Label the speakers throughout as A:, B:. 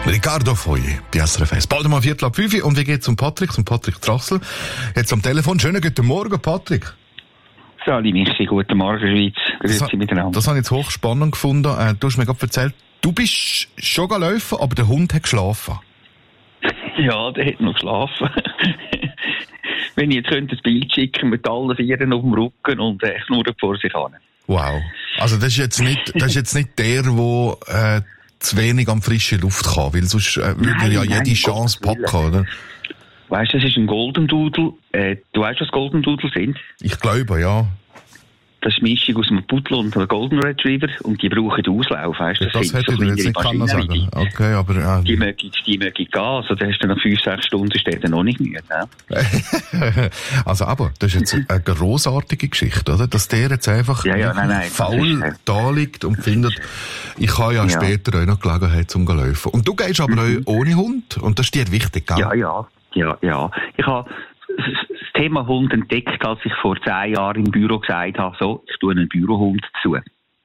A: Ricardo Foye, bei SRF 1. Bald mal 4:45 und wie geht's zum Patrick Trassel? Jetzt am Telefon. Schönen guten Morgen, Patrick.
B: Sali Michi, guten Morgen, Schweiz. Grüezi miteinander.
A: Das habe ich jetzt hochspannend gefunden. Du hast mir gerade erzählt, du bist schon gelaufen, aber der Hund hat geschlafen.
B: Ja, der hat noch geschlafen. Wenn ich jetzt könnte, ein Bild schicken mit allen Vieren auf dem Rücken und knurrt vor sich an.
A: Wow. Also das ist jetzt nicht der, der zu wenig an frische Luft kann, weil sonst würde er ja jede Chance packen, oder?
B: Weißt du, das ist ein Golden Doodle. Du weißt, was Golden Doodle sind?
A: Ich glaube, ja.
B: Das ist eine Mischung aus einem Pudel und einem Golden Retriever und die brauchen den Auslauf. Weißt,
A: das hätte ich jetzt nicht können sagen. Okay, aber...
B: Die mögen gehen. Also da hast du nach 5-6 Stunden steht er noch nicht müde. Ne?
A: Also aber, das ist jetzt eine grossartige Geschichte, oder? Dass der jetzt einfach faul da liegt und findet, ich habe ja später auch noch Gelegenheit zum Laufen. Und du gehst aber auch ohne Hund und das ist dir wichtig, gell?
B: Ja. Ich habe das Thema Hund entdeckt, als ich vor 10 Jahren im Büro gesagt habe, so, ich tue einen Bürohund dazu.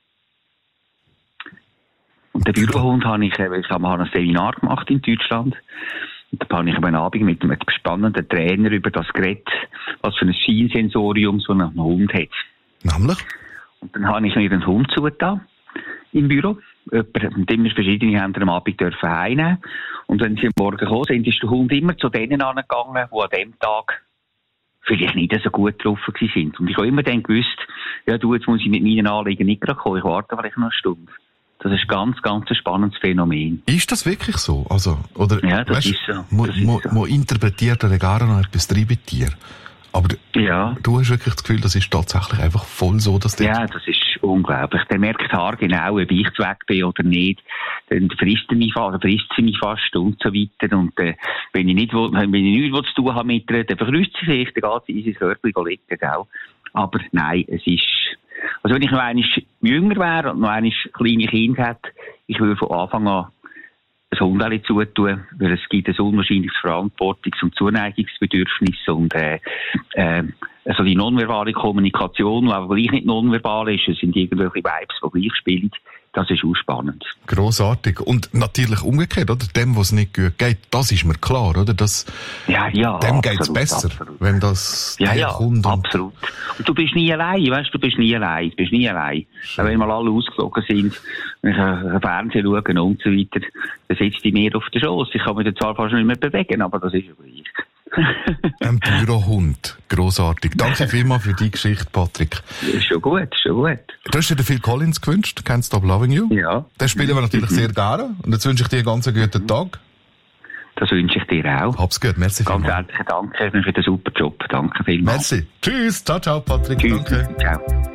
B: Und den Bürohund habe ich ein Seminar gemacht in Deutschland. Und da habe ich am Abend mit einem spannenden Trainer über das geredet, was für ein Feinsensorium so ein Hund hat.
A: Nämlich?
B: Und dann habe ich mir einen Hund zugetan im Büro. Und immer verschiedene haben am Abend heimnehmen. Und wenn sie am Morgen gekommen sind, ist der Hund immer zu denen angegangen, die an dem Tag vielleicht nicht so gut drauf sind. Und ich habe immer dann gewusst, ja du, jetzt muss ich mit meinen Anliegen nicht gerade kommen, ich warte vielleicht noch eine Stunde. Das ist ganz ein spannendes Phänomen.
A: Ist das wirklich so? Also, oder,
B: ja, das ist so.
A: Man interpretiert ja gar noch etwas drin bei dir. Aber du hast wirklich das Gefühl, das ist tatsächlich einfach voll so, dass
B: ja, das ist unglaublich. Der merkt haargenau, ob ich zu weg bin oder nicht. Dann frisst sie mich fast und so weiter. Und wenn ich nichts zu tun habe mit ihr, dann vergrüßt sie sich, dann geht sie in sein Körbchen liegen, gell? Aber nein, es ist... Also wenn ich noch einmal jünger wäre und noch einmal kleine Kinder hätte, ich würde von Anfang an ein Hundeli zutun, weil es gibt ein unwahrscheinliches Verantwortungs- und Zuneigungsbedürfnis und also die nonverbale Kommunikation, die aber gleich nicht nonverbal ist, es sind irgendwelche Vibes, die gleich spielen, das ist auch spannend.
A: Grossartig. Und natürlich umgekehrt, oder? Dem, was nicht gut geht, das ist mir klar, oder? Das, dem geht's besser, absolut. Wenn das kommt.
B: Absolut. Und du bist nie allein, weißt du, du bist nie allein. Wenn mal alle ausgeflogen sind, wenn ich Fernsehen schaue und so weiter, dann sitzt die mir auf der Schoss. Ich kann mich dann zwar fast nicht mehr bewegen, aber das ist ja gleich.
A: Ein Bürohund. Grossartig. Danke vielmals für die Geschichte, Patrick.
B: Ist schon gut.
A: Du hast dir den Phil Collins gewünscht, Can't Stop Loving You.
B: Ja.
A: Den spielen wir natürlich sehr gerne. Und jetzt wünsche ich dir einen ganz guten Tag.
B: Das wünsche ich dir auch.
A: Hab's gut, merci
B: vielmals. Ganz herzlichen Dank für den super Job. Danke vielmals.
A: Merci. Tschüss. Ciao, Patrick.
B: Tschüss.
A: Danke.
B: Ciao.